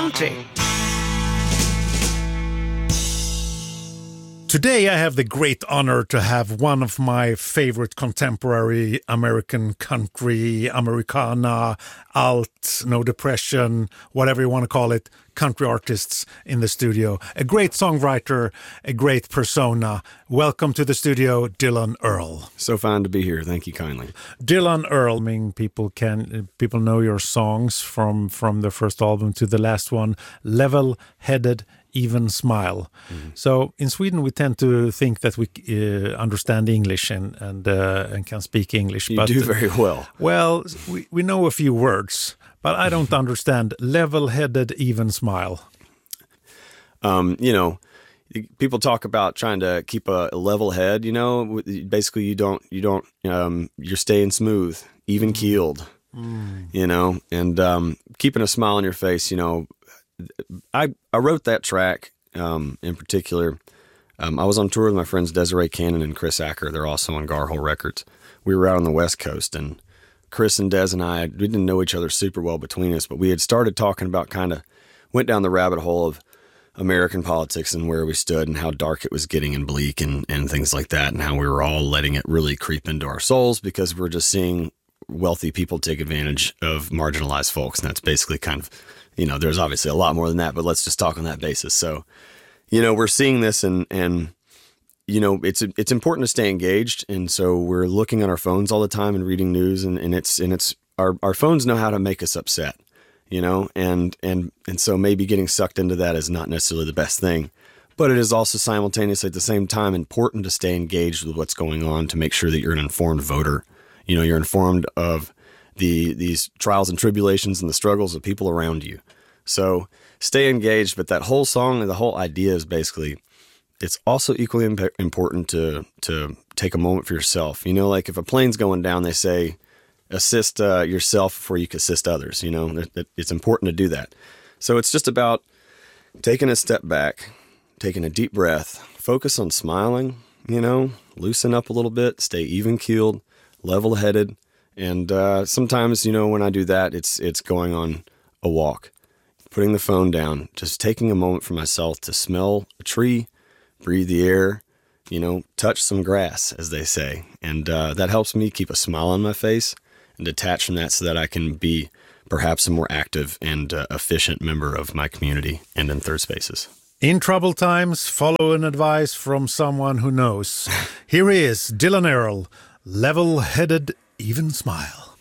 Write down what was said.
country. Today I have the great honor to have one of my favorite contemporary American country, Americana, alt, no depression, whatever you want to call it, country artists in the studio. A great songwriter, a great persona. Welcome to the studio, Dylan Earl. So fine to be here. Thank you kindly. Dylan Earl, I mean, people know your songs from the first album to the last one, Level-Headed, Even Smile. Mm-hmm. So in Sweden, we tend to think that we understand English and can speak English. You do very well. Well, we know a few words, but I don't understand level-headed, even smile. People talk about trying to keep a level head. Basically, you're staying smooth, even keeled. And keeping a smile on your face. I wrote that track in particular. I was on tour with my friends Desiree Cannon and Chris Acker. They're also on Garhole Records. We were out on the West Coast, and Chris and Des and I, we didn't know each other super well between us, but we had started talking about went down the rabbit hole of American politics and where we stood and how dark it was getting and bleak and things like that, and how we were all letting it really creep into our souls because we're just seeing wealthy people take advantage of marginalized folks. And that's basically there's obviously a lot more than that, but let's just talk on that basis. So, we're seeing this and it's important to stay engaged. And so we're looking on our phones all the time and reading news and it's our phones know how to make us upset, and so maybe getting sucked into that is not necessarily the best thing, but it is also simultaneously at the same time important to stay engaged with what's going on to make sure that you're an informed voter. You're informed of these trials and tribulations and the struggles of people around you. So stay engaged. But that whole song and the whole idea is basically, it's also equally important to take a moment for yourself. Like if a plane's going down, they say, assist yourself before you can assist others. It's important to do that. So it's just about taking a step back, taking a deep breath, focus on smiling, loosen up a little bit, stay even keeled, level-headed. And sometimes, when I do that, it's going on a walk, putting the phone down, just taking a moment for myself to smell a tree, breathe the air, touch some grass, as they say. And that helps me keep a smile on my face and detach from that so that I can be perhaps a more active and efficient member of my community and in third spaces. In troubled times, follow an advice from someone who knows. Here is Dylan Earl, Level-Headed, Even Smile.